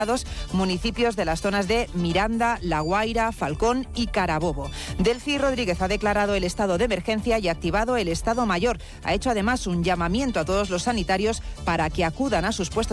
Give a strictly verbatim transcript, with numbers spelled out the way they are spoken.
municipios de las zonas de Miranda, La Guaira, Falcón y Carabobo. Delcy Rodríguez ha declarado el estado de emergencia y activado el estado mayor. Ha hecho además un llamamiento a todos los sanitarios para que acudan a sus puestos